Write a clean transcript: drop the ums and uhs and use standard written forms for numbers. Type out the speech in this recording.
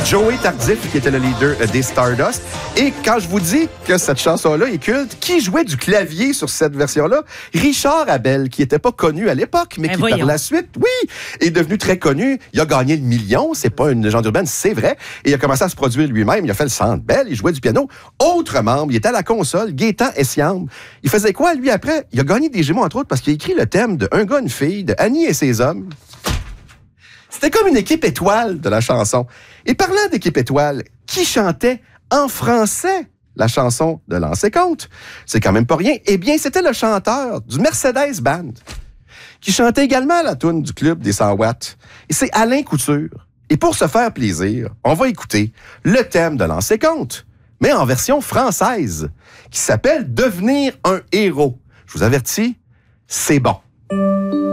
Joey Tardif, qui était le leader des Stardust. Et quand je vous dis que cette chanson-là est culte, qui jouait du clavier sur cette version-là? Richard Abel, qui n'était pas connu à l'époque, mais qui, par la suite, oui, est devenu très connu. Il a gagné le million, c'est pas une légende urbaine, c'est vrai. Et il a commencé à se produire lui-même. Il a fait le Centre Bell, il jouait du piano. Autre membre, il était à la console, Gaétan Essiam. Il faisait quoi, lui, après? Il a gagné des Gémeaux, entre autres, parce qu'il a écrit le thème de Un gars, une fille, de Annie et ses hommes. C'était comme une équipe étoile de la chanson. Et parlant d'équipe étoile, qui chantait en français la chanson de Lancer Compte? C'est quand même pas rien. Eh bien, c'était le chanteur du Mercedes Band qui chantait également la toune du club des 100 watts. Et c'est Alain Couture. Et pour se faire plaisir, on va écouter le thème de Lancer Compte, mais en version française, qui s'appelle « Devenir un héros ». Je vous avertis, c'est bon.